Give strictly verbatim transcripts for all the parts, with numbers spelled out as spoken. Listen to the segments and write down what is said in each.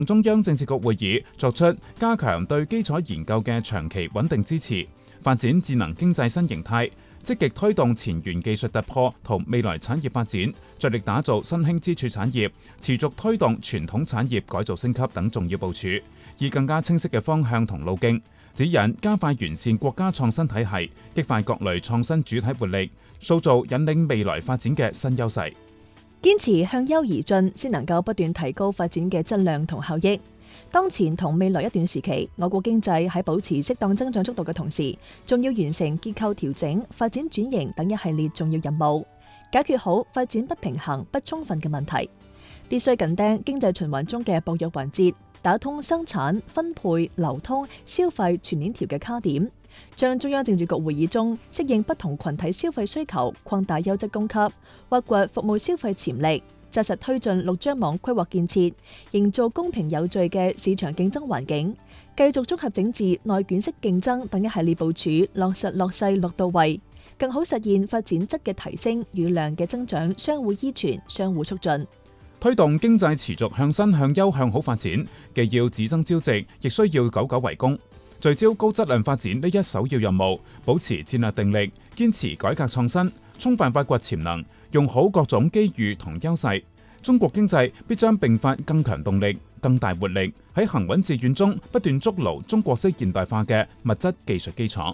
中央政治局會議作出加強對基礎研究嘅長期穩定支持，發展智能經濟新形態，積極推動前沿技術突破同未來產業發展，着力打造新興支柱產業，持續推動傳統產業改造升級等重要部署，以更加清晰嘅方向同路徑指引，加快完善國家創新體系，激發各類創新主體活力，塑造引領未來發展嘅新優勢。 堅持向優而進，先能夠不斷提高發展嘅質量同效益。當前同未來一段時期，我國經濟喺保持適當增長速度嘅同時，仲要完成結構調整、發展轉型等一系列重要任務，解決好發展不平衡、不充分嘅問題。必須緊盯經濟循環中嘅薄弱環節，打通生產、分配、流通、消費全鏈條嘅卡點，將中央政治局會議中適應不同群體消費需求，擴大優質供給，挖掘服務消費潛力，紮實推進陸張網規劃建設，營造公平有序嘅市場競爭環境，繼續綜合整治內卷式競爭等一系列部署，落實落細落到位，更好實現發展質嘅提升與量嘅增長相互依存、相互促進。 推動經濟持續向新向優向好發展，既要只爭朝夕，亦需要久久為功。聚焦高質量發展呢一首要任務，保持戰略定力，堅持改革創新，充分發掘潛能，用好各種機遇同優勢，中國經濟必將迸發更強動力、更大活力，喺行穩致遠中不斷築牢中國式現代化嘅物質技術基礎。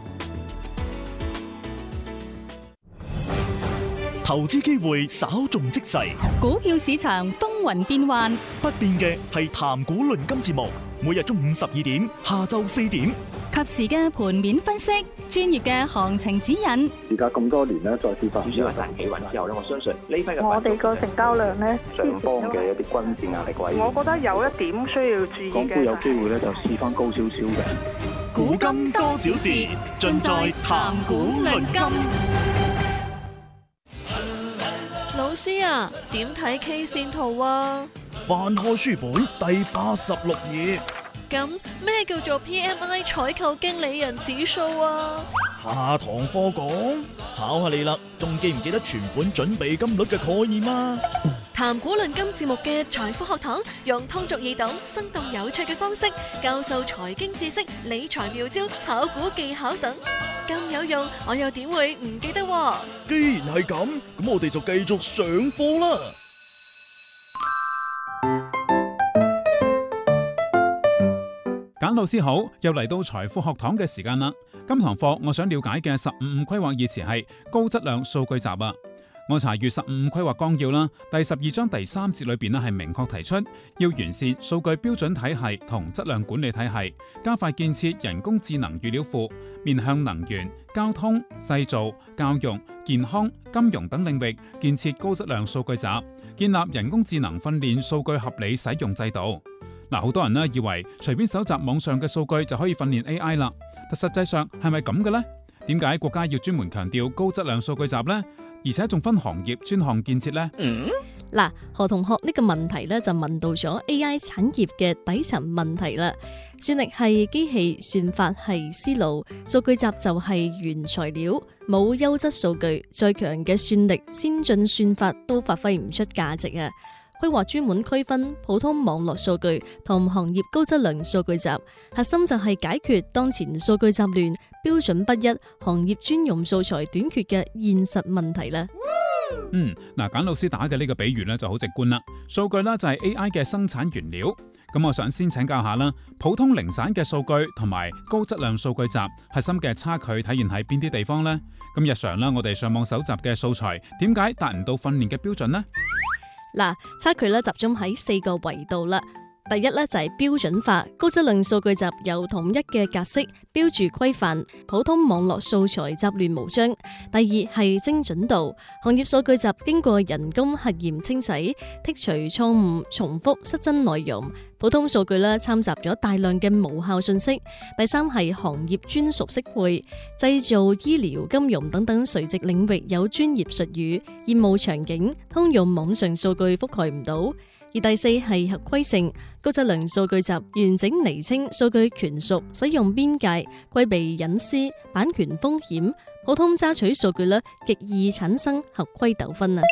投資機會稍縱即逝， 股票市場風雲變幻， 不變嘅係談股論金節目，每日中午十二點，下晝四點， 及時嘅盤面分析，專業嘅行情指引。 而家咁多年咧，再次發展主要係大企穩之後咧，我相信呢批嘅我哋個成交量咧， 上方嘅一啲均線壓力位， 我覺得有一點需要注意嘅。 港股有機會咧，就試翻高少少嘅。 古今多少事，盡在談股論金。 老師啊，點睇 K 線圖啊？ 翻開書本第八十六頁。 咁咩叫做 P M I 採購經理人指數啊？ 下堂課講，考下你啦，仲記唔記得存款準備金率嘅概念啊？ 談股論金節目嘅財富學堂，用通俗易懂、生動有趣嘅方式教授財經知識、理財妙招、炒股技巧等，咁有用，我又點會唔記得？ 既然係咁，咁我哋就繼續上課啦。 簡老師好，又嚟到財富學堂嘅時間啦。今堂課我想了解嘅十五五規劃意詞係高質量數據集啊。我查閱十五五規劃綱要啦，第十二章第三節裏邊咧係明確提出要完善數據標準體系同質量管理體系，加快建設人工智能預料庫，面向能源、交通、製造、教育、健康、金融等領域建設高質量數據集，建立人工智能訓練數據合理使用制度。嗱，好多人咧以為隨便搜集網上嘅數據就可以訓練 A I 啦，但實際上係咪咁嘅呢？點解國家要專門強調高質量數據集呢？而且仲分行業專項建設呢？ 嗱、嗯，何同學呢個問題咧就問到咗 A I 產業嘅底層問題啦。算力係機器，算法係思路，數據集就係原材料。冇優質數據，再強嘅算力、先進算法都發揮唔出價值啊！規劃專門區分普通網絡數據同行業高質量數據集，核心就係解決當前數據集亂、標準不一、行業專用素材短缺嘅現實問題啦。 嗯，嗱，簡老師打嘅呢個比喻咧就好直觀啦。數據啦就係 A I 嘅生產原料。咁我想先請教下啦，普通零散嘅數據同埋高質量數據集核心嘅差距體現喺邊啲地方呢？咁日常啦，我哋上網搜集嘅素材，點解達唔到訓練嘅標準呢？ 嗱，差距咧集中喺四個維度啦。第一咧就係標準化，高質量數據集有統一嘅格式、標注規範，普通網絡素材雜亂無章。第二係精準度，行業數據集經過人工核驗清洗，剔除錯誤、重複、失真內容。普通數據咧摻雜咗大量嘅無效信息。第三係行業專屬適配，製造、醫療、金融等等垂直領域有專業術語，業務場景通用網上數據覆蓋唔到。而第四係合規性，高質量數據集完整釐清數據權屬、使用邊界、規避隱私、版權風險。普通揸取數據咧極易產生合規糾紛啊！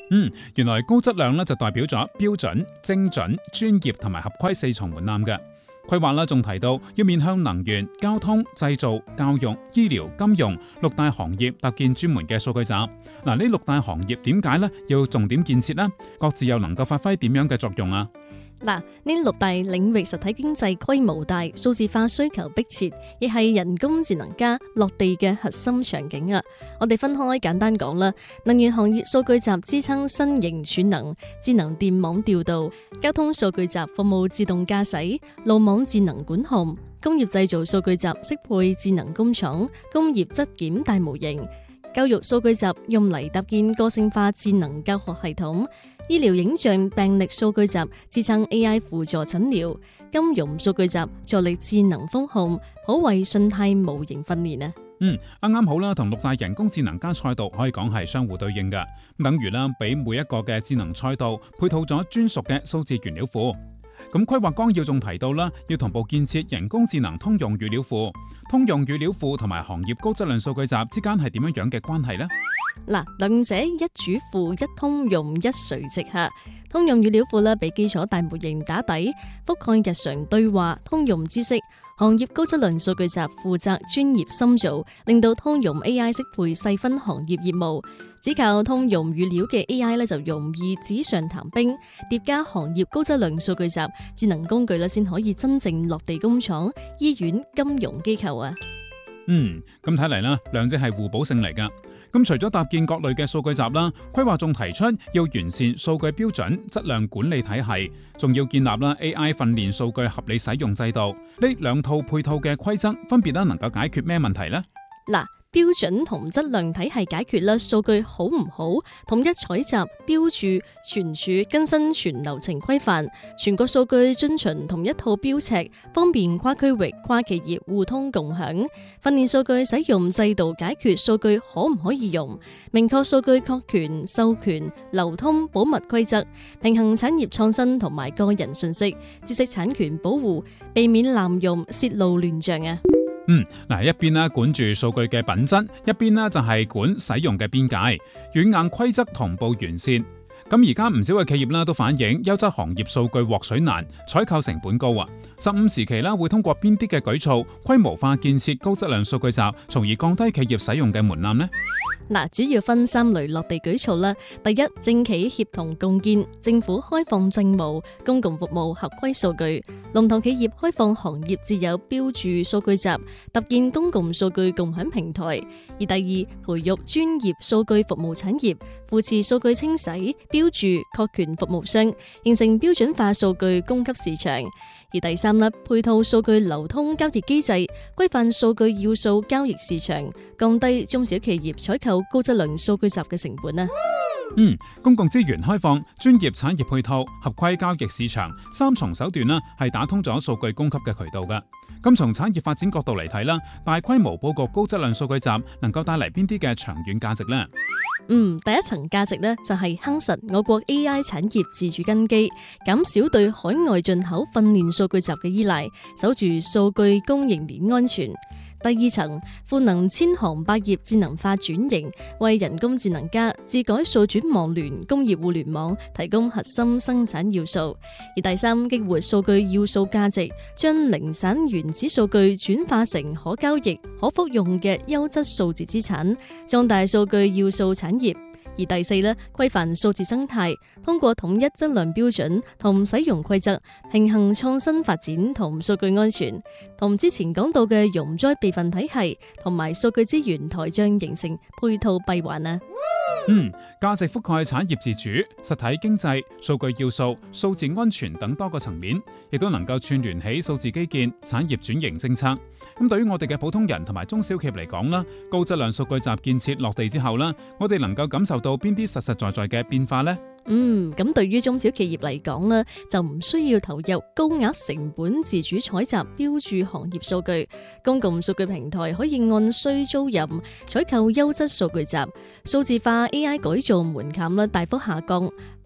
嗯，原來高質量咧就代表咗標準、精準、專業同埋合規四重門檻嘅。規劃啦，仲提到要面向能源、交通、製造、教育、醫療、金融六大行業搭建專門嘅數據集。嗱，呢六大行業點解咧要重點建設呢？各自又能夠發揮點樣嘅作用啊？ 嗱，呢六大領域實體經濟規模大，數字化需求迫切，亦係人工智能加落地嘅核心場景啊！我哋分開簡單講啦，能源行業數據集支撐新型儲能、智能電網調度；交通數據集服務自動駕駛、路網智能管控；工業製造數據集適配智能工廠、工業質檢大模型；教育數據集用嚟搭建個性化智能教學系統。醫療影像病歷數據集支撐 A I 輔助診療，金融數據集助力智能風控，可謂信貸模型訓練啊！ 嗯，啱啱好啦，同六大人工智能加賽道可以講係相互對應嘅，等於啦，俾每一個嘅智能賽道配套咗專屬嘅數字原料庫。咁規劃綱要仲提到啦，要同步建設人工智能通用語料庫。通用語料庫同埋行業高質量數據集之間係點樣樣嘅關係呢？ 嗱，兩者一主庫一通用一垂直下。通用語料庫咧，俾基礎大模型打底，覆蓋日常對話通用知識。行業高質量數據集負責專業深造，令到通用 A I 適配細分行業業務。只靠通用語料嘅 A I 咧，就容易紙上談兵，疊加行業高質量數據集智能工具咧，先可以真正落地工廠、醫院、金融機構啊。 嗯，咁睇嚟啦，兩者係互補性嚟噶。咁除咗搭建各類嘅數據集啦，規劃仲提出要完善數據標準、質量管理體系，仲要建立啦 A I 訓練數據合理使用制度。呢兩套配套嘅規則，分別咧能夠解決咩問題呢？ 嗱，標準同質量體系解決啦，數據好唔好，統一採集、標注、存儲、更新全流程規範，全國數據遵循同一套標尺，方便跨區域、跨企業互通共享。訓練數據使用制度解決數據可唔可以用，明確數據確權、授權、流通、保密規則，平衡產業創新同埋個人信息、知識產權保護，避免濫用、泄露亂象啊！ 嗯，嗱，一邊咧管住數據嘅品質，一邊咧就係管使用嘅邊界，軟硬規則同步完善。咁而家唔少嘅企業啦都反映優質行業數據獲取難，採購成本高啊。十五時期啦會通過邊啲嘅舉措規模化建設高質量數據集，從而降低企業使用嘅門檻呢？ 嗱，主要分三類落地舉措啦。第一，政企協同共建，政府開放政務、公共服務合規數據，龍頭企業開放行業自有標注數據集，搭建公共數據共享平台。而第二，培育專業數據服務產業，扶持數據清洗、標注、確權服務商，形成標準化數據供給市場。而第三粒，配套數據流通交易機制，規範數據要素交易市場，降低中小企業採購高質量數據集嘅成本啊！ 嗯，公共資源開放、專業產業配套、合規交易市場三重手段啦，係打通咗數據供給嘅渠道噶。咁從產業發展角度嚟睇啦，大規模佈局高質量數據集能夠帶嚟邊啲嘅長遠價值呢？ 嗯，第一層價值呢，就係夯實我國 A I 產業自主根基，減少對海外進口訓練數據集嘅依賴，守住數據供應鏈安全。第二層，賦能千行百業智能化轉型，為人工智能加智改數轉網聯工業互聯網提供核心生產要素。而第三，激活數據要素價值，將零散原始數據轉化成可交易、可復用嘅優質數字資產，壯大數據要素產業。而第四呢，規範數字生態，通過統一質量標準同使用規則，平衡創新發展同數據安全，同之前講到嘅容災備份體系同埋數據資源台帳形成配套閉環啊！ 嗯，價值覆蓋產業自主、實體經濟、數據要素、數字安全等多個層面，亦都能夠串聯起數字基建、產業轉型政策。咁對於我哋嘅普通人同埋中小企業嚟講啦，高質量數據集建設落地之後啦，我哋能夠感受到邊啲實實在在嘅變化呢？ 嗯，咁對於中小企業嚟講呢，就唔需要投入高額成本自主採集標注行業數據，公共數據平台可以按需租賃採購優質數據集，數字化 A I 改造門檻呢大幅下降，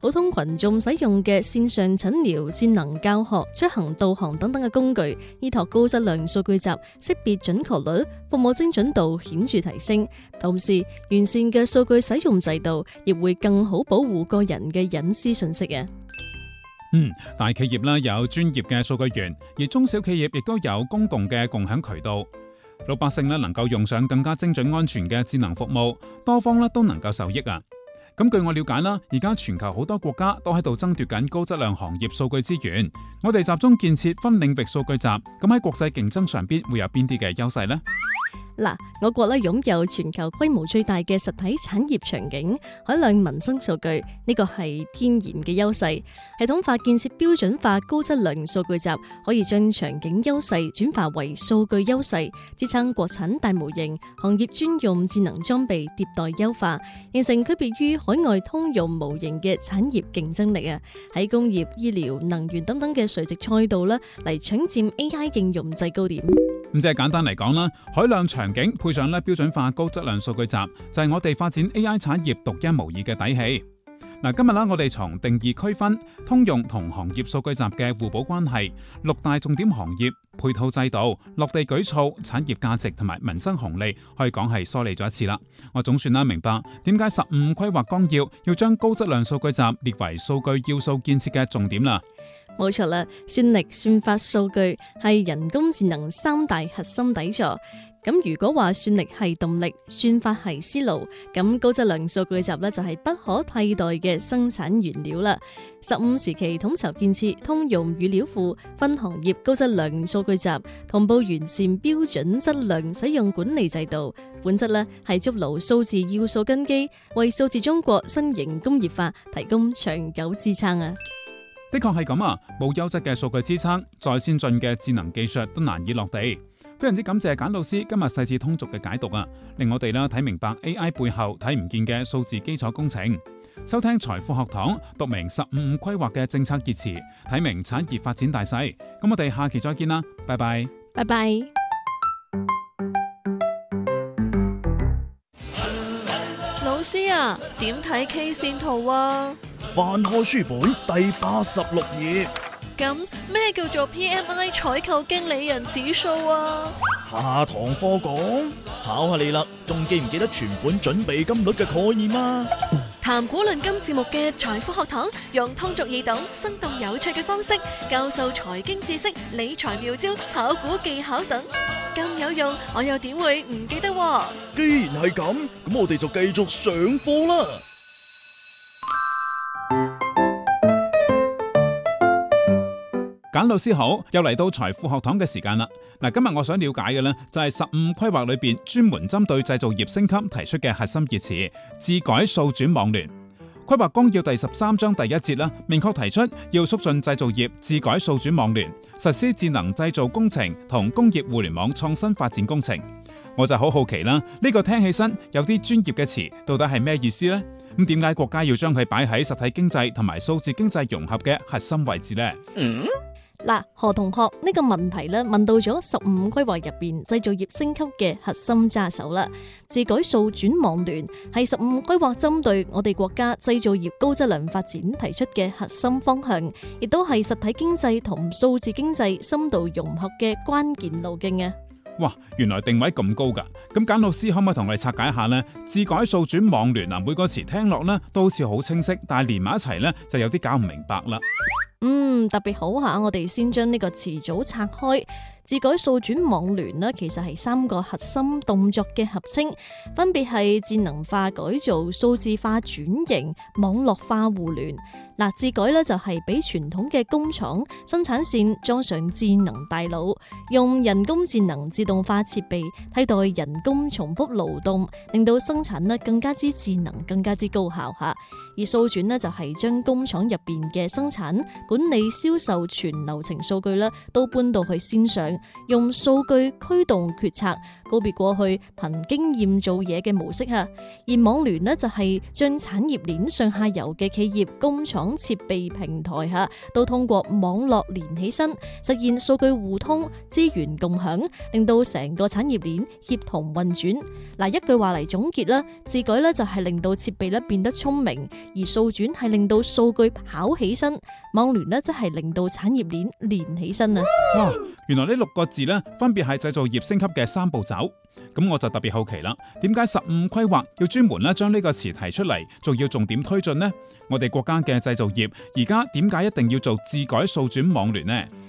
普通群眾使用嘅線上診療、智能教學、出行導航等等嘅工具，依託高質量數據集，識別準確率、服務精準度顯著提升。同時，完善嘅數據使用制度，亦會更好保護個人嘅隱私信息嘅。 嗯，大企業啦有專業嘅數據源，而中小企業亦都有公共嘅共享渠道。老百姓咧能夠用上更加精準安全嘅智能服務，多方咧都能夠受益啊！咁據我了解啦，而家全球好多國家都喺度爭奪緊高質量行業數據資源，我哋集中建設分領域數據集，咁喺國際競爭上邊會有邊啲嘅優勢呢？ 嗱，我國咧擁有全球規模最大嘅實體產業場景，海量民生數據，呢個係天然嘅優勢。系統化建設標準化高質量數據集，可以將場景優勢轉化為數據優勢，支撐國產大模型、行業專用智能裝備迭代優化，形成區別於海外通用模型嘅產業競爭力啊！喺工業、醫療、能源等等嘅垂直賽道咧，嚟搶佔 A I 應用制高點。 咁即係簡單嚟講啦，海量場景配上咧標準化高質量數據集，就係我哋發展 A I 產業獨一無二嘅底氣。嗱，今日啦，我哋從定義區分通用同行業數據集嘅互補關係、六大重點行業、配套制度、落地舉措、產業價值同埋民生紅利，可以講係梳理咗一次啦。我總算啦明白點解十五規劃綱要要將高質量數據集列為數據要素建設嘅重點啦。 冇錯啦，算力、算法、數據係人工智能三大核心底座。咁如果話算力係動力，算法係思路，咁高質量數據集呢就係不可替代嘅生產原料啦。十五時期統籌建設通用語料庫，分行業高質量數據集，同步完善標準質量使用管理制度，本質呢係築牢數字要素根基，為數字中國新型工業化提供長久支撐啊！ 的確係咁啊，冇優質嘅數據支撐，再先進嘅智能技術都難以落地。非常之感謝簡老師今日細緻通俗嘅解讀啊，令我哋啦睇明白 A I 背後睇唔見嘅數字基礎工程。收聽財富學堂，讀明十五五規劃嘅政策熱詞，睇明產業發展大勢。咁我哋下期再見啦，拜拜。 拜拜。 老師啊，點睇 K 線圖啊？ 翻開書本第八十六頁。 咁咩叫做 P M I 採購經理人指數啊？ 下堂課講，考下你啦，仲記唔記得存款準備金率嘅概念啊？ 談古論今節目嘅財富學堂，用通俗易懂、生動有趣嘅方式教授財經知識、理財妙招、炒股技巧等，咁有用，我又點會唔記得喎？ 既然係咁，咁我哋就繼續上課啦。 簡老師好，又嚟到財富學堂嘅時間啦。嗱，今日我想了解嘅呢，就係十五規劃裏邊專門針對製造業升級提出嘅核心熱詞——智改數轉網聯。規劃綱要第十三章第一節啦，明確提出要促進製造業智改數轉網聯，實施智能製造工程同工業互聯網創新發展工程。我就好好奇啦，呢個聽起身有啲專業嘅詞，到底係咩意思呢？咁點解國家要將佢擺喺實體經濟同埋數字經濟融合嘅核心位置呢？嗯嗱，何同學呢個問題咧問到咗十五規劃入邊製造業升級嘅核心揸手啦。智改數轉網聯係十五規劃針對我哋國家製造業高質量發展提出嘅核心方向，亦都係實體經濟同數字經濟深度融合嘅關鍵路徑啊！ 哇，原來定位咁高噶！咁簡老師可唔可以同我哋拆解一下呢？智改數轉網聯啊，每個詞聽落呢都好似好清晰，但係連埋一齊呢就有啲搞唔明白啦。 嗯，特別好下，我哋先將呢個詞組拆開。智改數轉網聯呢，其實係三個核心動作嘅合稱，分別係智能化改造、數字化轉型、網絡化互聯。嗱，智改呢就係俾傳統嘅工廠生產線裝上智能大腦，用人工智能自動化設備替代人工重複勞動，令到生產呢更加之智能、更加之高效吓。而數轉呢就係將工廠入邊嘅生產、管理、銷售全流程數據呢都搬到去線上，用數據驅動決策，告別過去憑經驗做嘢嘅模式吓。而網聯呢就係將產業鏈上下游嘅企業、工廠、設備平台吓，都通過網絡連起身，實現數據互通、資源共享，令到成個產業鏈協同運轉。嗱，一句話嚟總結啦，智改呢就係令到設備咧變得聰明， 而掃轉係令到數據跑起身，網聯呢則係令到產業鏈連起身啊！ 哇，原來呢六個字呢，分別係製造業升級嘅三步走。咁我就特別好奇啦，點解十五規劃要專門咧將呢個詞提出嚟，仲要重點推進呢？我哋國家嘅製造業而家點解一定要做自改掃轉網聯呢？